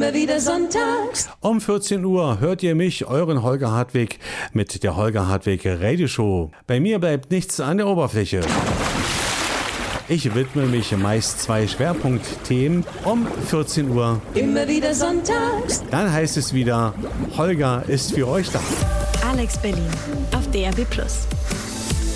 Immer wieder sonntags. Um 14 Uhr hört ihr mich, euren Holger Hartwig, mit der Holger Hartwig Radio Show. Bei mir bleibt nichts an der Oberfläche. Ich widme mich meist 2 Schwerpunktthemen um 14 Uhr. Immer wieder sonntags. Dann heißt es wieder, Holger ist für euch da. Alex Berlin auf DRB+.